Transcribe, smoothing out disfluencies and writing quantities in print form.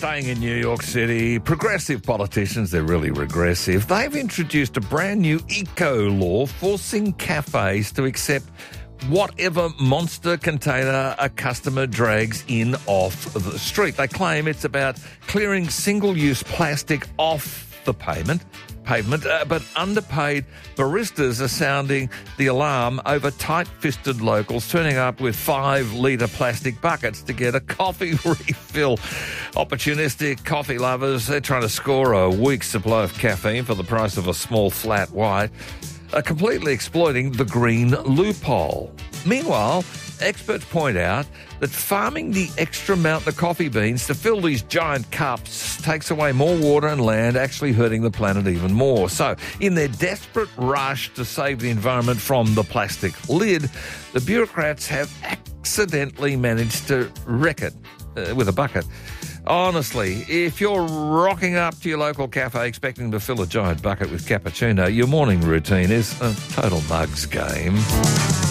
staying in New York City, progressive politicians, they're really regressive, they've introduced a brand new eco-law forcing cafes to accept whatever monster container a customer drags in off the street. They claim it's about clearing single-use plastic off the pavement, but underpaid baristas are sounding the alarm over tight-fisted locals turning up with 5-litre plastic buckets to get a coffee refill. Opportunistic coffee lovers, they're trying to score a week's supply of caffeine for the price of a small flat white, are completely exploiting the green loophole. Meanwhile, experts point out that farming the extra amount of coffee beans to fill these giant cups takes away more water and land, actually hurting the planet even more. So, in their desperate rush to save the environment from the plastic lid, the bureaucrats have accidentally managed to wreck it with a bucket. Honestly, if you're rocking up to your local cafe expecting to fill a giant bucket with cappuccino, your morning routine is a total mugs game.